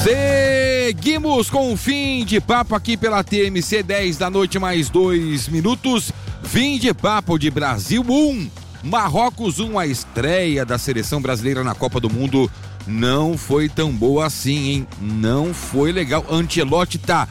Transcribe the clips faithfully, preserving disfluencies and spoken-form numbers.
Seguimos com o fim de papo aqui pela T M C, dez da noite mais dois minutos. Fim de papo de Brasil um, Marrocos um. A estreia da seleção brasileira na Copa do Mundo não foi tão boa assim, hein? Não foi legal. Ancelotti tá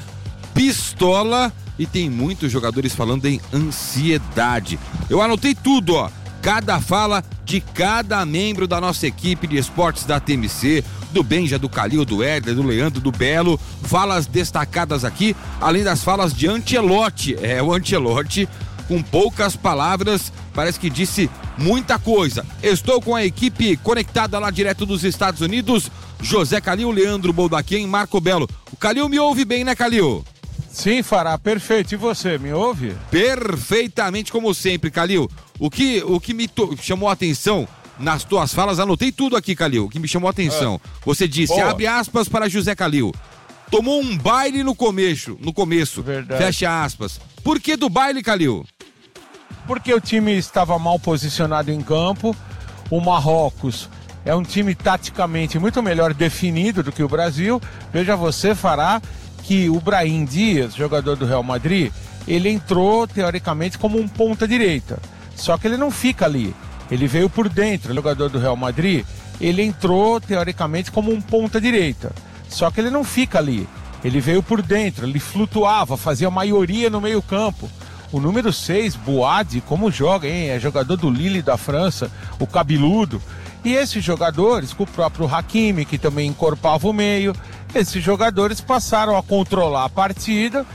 pistola e tem muitos jogadores falando em ansiedade. Eu anotei tudo, ó. Cada fala de cada membro da nossa equipe de esportes da T M C, do Benja, do Calil, do Éder, do Leandro, do Belo, falas destacadas aqui, além das falas de Ancelotti. É, o Ancelotti, com poucas palavras, parece que disse muita coisa. Estou com a equipe conectada lá direto dos Estados Unidos, José Calil, Leandro Boldaquim, Marco Belo. O Calil me ouve bem, né, Calil? Sim, Fará, perfeito. E você, me ouve? Perfeitamente, como sempre, Calil. O que, o que me to... chamou a atenção nas tuas falas, anotei tudo aqui, Calil, o que me chamou a atenção. Ah, você disse, boa. Abre aspas para José Calil. Tomou um baile no começo, no começo. Verdade. Fecha aspas. Por que do baile, Calil? Porque o time estava mal posicionado em campo. O Marrocos é um time taticamente muito melhor definido do que o Brasil. Veja você, Fará, que o Brahim Dias, jogador do Real Madrid, ele entrou teoricamente como um ponta-direita. Só que ele não fica ali. Ele veio por dentro, o jogador do Real Madrid, ele entrou teoricamente como um ponta-direita. Só que ele não fica ali. Ele veio por dentro, ele flutuava, fazia maioria no meio-campo. O número seis, Boadi, como joga, hein? É jogador do Lille da França, o cabeludo. E esses jogadores, com o próprio Hakimi, que também encorpava o meio, esses jogadores passaram a controlar a partida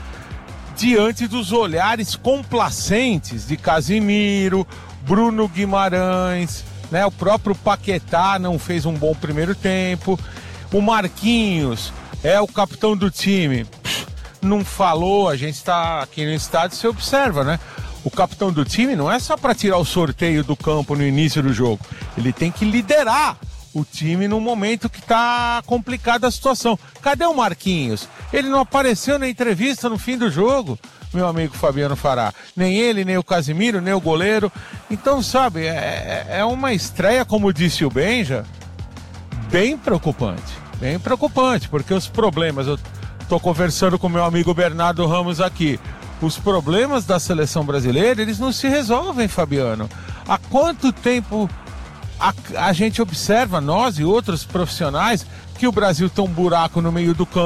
diante dos olhares complacentes de Casemiro, Bruno Guimarães, né? O próprio Paquetá não fez um bom primeiro tempo. O Marquinhos é o capitão do time. Pff, não falou, a gente está aqui no estádio, você observa, né? O capitão do time não é só para tirar o sorteio do campo no início do jogo. Ele tem que liderar o time no momento que está complicada a situação. Cadê o Marquinhos? Ele não apareceu na entrevista no fim do jogo, meu amigo Fabiano Fará. Nem ele, nem o Casemiro, nem o goleiro. Então, sabe, é, é uma estreia, como disse o Benja, bem preocupante. Bem preocupante, porque os problemas... Eu estou conversando com meu amigo Bernardo Ramos aqui. Os problemas da seleção brasileira, eles não se resolvem, Fabiano. Há quanto tempo a, a gente observa, nós e outros profissionais, que o Brasil tem um buraco no meio do campo.